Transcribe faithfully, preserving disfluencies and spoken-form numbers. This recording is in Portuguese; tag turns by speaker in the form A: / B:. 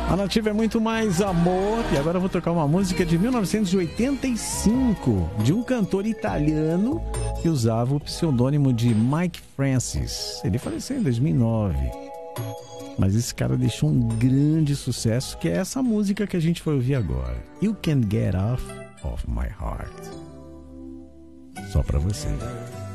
A: A Nativa é muito mais amor. E agora eu vou tocar uma música de mil novecentos e oitenta e cinco, de um cantor italiano que usava o pseudônimo de Mike Francis. Ele faleceu em dois mil e nove. Mas esse cara deixou um grande sucesso, que é essa música que a gente vai ouvir agora. You Can't Get Off of My Heart. Só pra você.